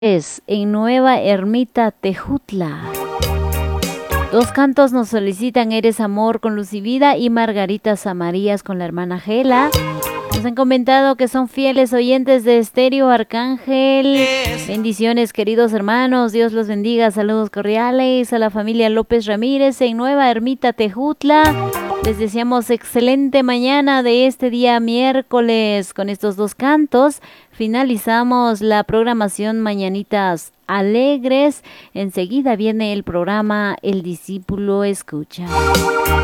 Es en Nueva Ermita, Tejutla. Dos cantos nos solicitan Eres Amor con Luz y Vida y Margaritas Amarillas con la hermana Gela. Nos han comentado que son fieles oyentes de Estéreo Arcángel. Bendiciones, queridos hermanos. Dios los bendiga. Saludos cordiales a la familia López Ramírez en Nueva Ermita, Tejutla. Les deseamos excelente mañana de este día miércoles. Con estos dos cantos finalizamos la programación Mañanitas Alegres. Enseguida viene el programa El Discípulo Escucha.